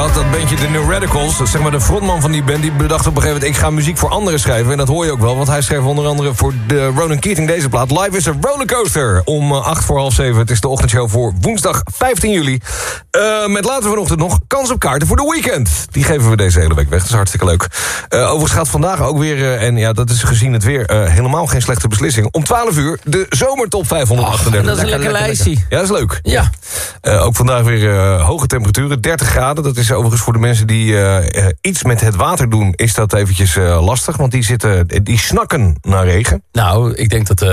had dat bandje de New Radicals, zeg maar de frontman van die band, die bedacht op een gegeven moment, ik ga muziek voor anderen schrijven. En dat hoor je ook wel, want hij schreef onder andere voor de Ronan Keating deze plaat. Live is a rollercoaster. Om 7:08. Het is de ochtendshow voor woensdag 15 juli. Met later vanochtend nog kans op kaarten voor de weekend. Die geven we deze hele week weg. Dat is hartstikke leuk. Overigens gaat vandaag ook weer, en ja, dat is gezien het weer, helemaal geen slechte beslissing. Om 12 uur de zomertop 538. Dat is een lekker lijstje. Ja, dat is leuk. Ja. Ook vandaag weer hoge temperaturen, 30 graden. Dat is overigens voor de mensen die iets met het water doen, is dat eventjes lastig. Want die snakken naar regen. Nou, ik denk dat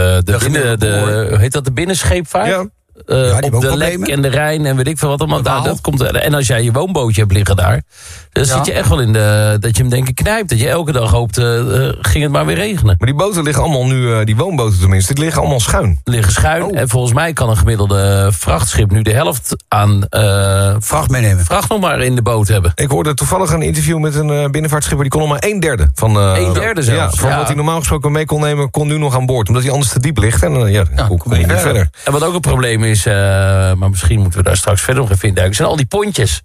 heet dat de binnenscheepvaart? Ja. Op de Lek en de Rijn en weet ik veel wat allemaal. Nou, dat komt, en als jij je woonbootje hebt liggen daar, dan zit je echt wel in dat je hem denk ik knijpt. Dat je elke dag hoopt, ging het maar weer regenen. Maar die boten liggen allemaal nu, die woonboten tenminste, die liggen allemaal schuin. Liggen schuin. En volgens mij kan een gemiddelde vrachtschip nu de helft aan vracht meenemen. Vracht nog maar in de boot hebben. Ik hoorde toevallig een interview met een binnenvaartschipper, die kon nog maar 1/3 van... 1/3 zelfs? Ja, van wat hij normaal gesproken mee kon nemen, kon nu nog aan boord. Omdat hij anders te diep ligt. En dan kom je niet verder. En wat ook een probleem is, maar misschien moeten we daar straks verder nog even induiken, zijn al die pontjes.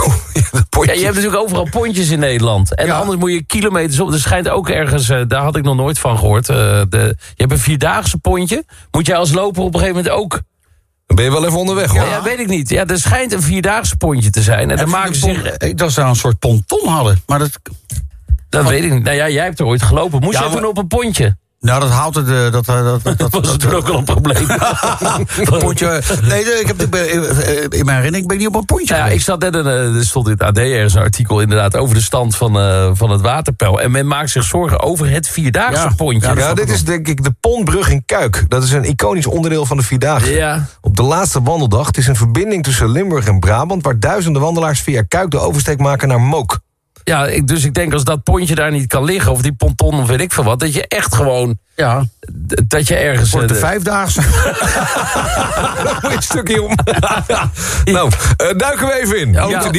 Ja, je hebt natuurlijk overal pontjes in Nederland. En anders moet je kilometers op. Er schijnt ook ergens, daar had ik nog nooit van gehoord. Je hebt een 4-daagse pontje. Moet jij als loper op een gegeven moment ook... Dan ben je wel even onderweg, hoor. Ja, weet ik niet. Ja, er schijnt een 4-daagse pontje te zijn. En dan maken ze Ik dacht ze daar een soort ponton hadden. Maar dat weet ik niet. Nou ja, jij hebt er ooit gelopen. Moest jij toen op een pontje? Nou, dat houdt het... Dat was natuurlijk ook wel een probleem. Een pontje... Nee, ik heb in mijn herinnering ben ik niet op een pontje geweest. Ik zat net, er stond in het AD ergens een artikel inderdaad over de stand van het waterpeil. En men maakt zich zorgen over het 4-daagse pontje. Ja, dit is denk ik de Pontbrug in Kuik. Dat is een iconisch onderdeel van de 4-daagse. Ja. Op de laatste wandeldag. Het is een verbinding tussen Limburg en Brabant, waar duizenden wandelaars via Kuik de oversteek maken naar Mook. Ja, dus ik denk als dat pontje daar niet kan liggen, of die ponton of weet ik veel wat, dat je echt gewoon... Ja. Dat je ergens... Wordt de 5-daagse. Een stukje om. Nou, duiken we even in. Ja.